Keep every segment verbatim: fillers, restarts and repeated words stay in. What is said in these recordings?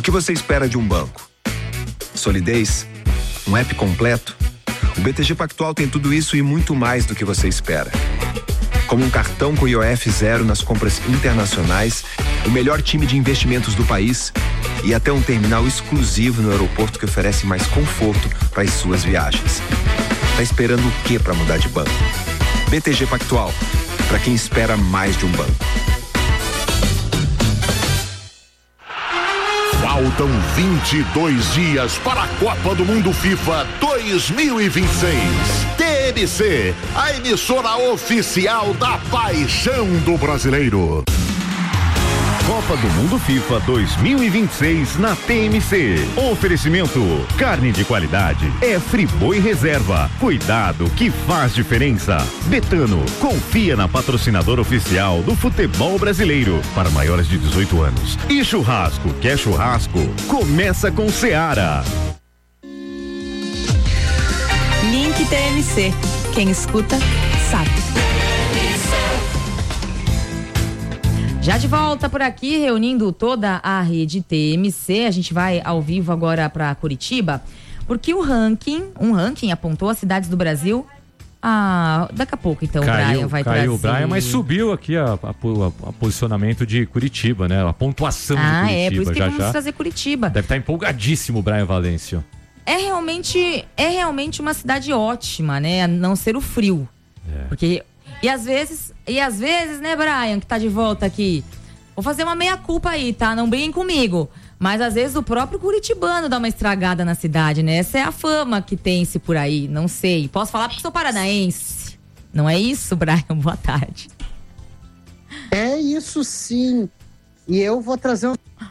que você espera de um banco? Solidez? Um app completo? O B T G Pactual tem tudo isso e muito mais do que você espera. Como um cartão com I O F zero nas compras internacionais, o melhor time de investimentos do país e até um terminal exclusivo no aeroporto que oferece mais conforto para as suas viagens. Tá esperando o quê para mudar de banco? B T G Pactual, para quem espera mais de um banco. Faltam vinte e dois dias para a Copa do Mundo FIFA dois mil e vinte e seis. T M C, a emissora oficial da paixão do brasileiro. Copa do Mundo FIFA dois mil e vinte e seis na T M C. Oferecimento: carne de qualidade é Friboi Reserva. Cuidado que faz diferença. Betano, confia na patrocinadora oficial do futebol brasileiro para maiores de dezoito anos. E churrasco, quer churrasco? Começa com Seara. Link T M C. Quem escuta, sabe. Já de volta por aqui, reunindo toda a rede T M C. A gente vai ao vivo agora para Curitiba, porque o ranking, um ranking apontou as cidades do Brasil. Ah, daqui a pouco então caiu, o Brian vai caiu trazer. o Brian, mas subiu aqui a, a, a, a posicionamento de Curitiba, né? A pontuação ah, de Curitiba. É, por isso que já, vamos já. trazer Curitiba. Deve estar empolgadíssimo o Brian Valêncio. É realmente, é realmente uma cidade ótima, né? A não ser o frio. É. Porque... E às vezes, e às vezes, né, Brian, que tá de volta aqui, vou fazer uma meia-culpa aí, tá? Não briguem comigo. Mas às vezes o próprio curitibano dá uma estragada na cidade, né? Essa é a fama que tem-se por aí, não sei. Posso falar porque sou paranaense. Não é isso, Brian? Boa tarde. É isso sim. E eu vou trazer um...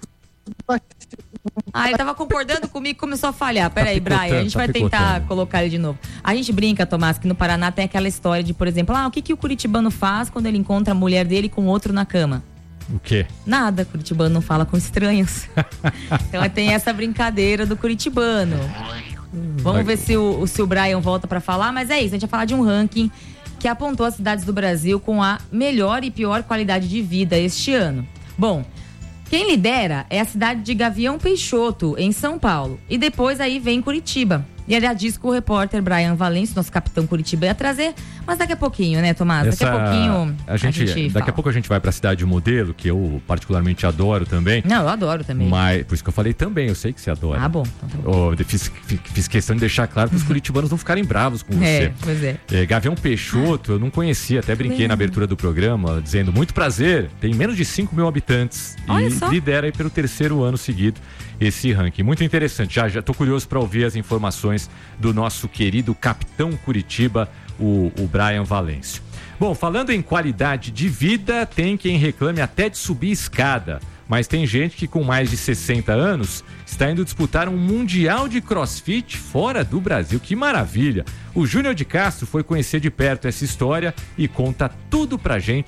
Ah, ele tava concordando comigo e começou a falhar. Peraí, tá Brian, a gente tá vai picotando. tentar colocar ele de novo. A gente brinca, Tomás, que no Paraná tem aquela história de, por exemplo, ah, o que, que o curitibano faz quando ele encontra a mulher dele com outro na cama? O quê? Nada, curitibano não fala com estranhos. Então tem essa brincadeira do curitibano. Vamos ver se o, se o Brian volta pra falar, mas é isso, a gente vai falar de um ranking que apontou as cidades do Brasil com a melhor e pior qualidade de vida este ano. Bom, quem lidera é a cidade de Gavião Peixoto, em São Paulo. E depois aí vem Curitiba. E era disso que o repórter Brian Valêncio, nosso capitão Curitiba, ia trazer. Mas daqui a pouquinho, né, Tomás? Essa, daqui a pouquinho a gente, a gente Daqui fala. a pouco a gente vai pra Cidade Modelo, que eu particularmente adoro também. Não, eu adoro também. Mas, por isso que eu falei também, eu sei que você adora. Ah, bom. Oh, fiz, fiz questão de deixar claro para os curitibanos não ficarem bravos com você. É, pois é. é. Gavião Peixoto, eu não conhecia, até brinquei é. na abertura do programa, dizendo muito prazer, tem menos de cinco mil habitantes. Olha e só. lidera aí pelo terceiro ano seguido esse ranking. Muito interessante, já, já tô curioso para ouvir as informações do nosso querido capitão Curitiba, o, o Brian Valêncio. Bom, falando em qualidade de vida, tem quem reclame até de subir escada. Mas tem gente que com mais de sessenta anos está indo disputar um mundial de crossfit fora do Brasil. Que maravilha! O Júnior de Castro foi conhecer de perto essa história e conta tudo pra gente